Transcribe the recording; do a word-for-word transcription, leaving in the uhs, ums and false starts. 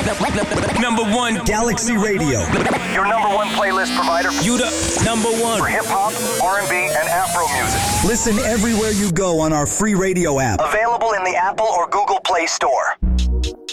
Number one Galaxy Radio. Your number one playlist provider. You the number one For hip-hop, R and B, and Afro music. Listen everywhere you go on our free radio app. Available in the Apple or Google Play Store.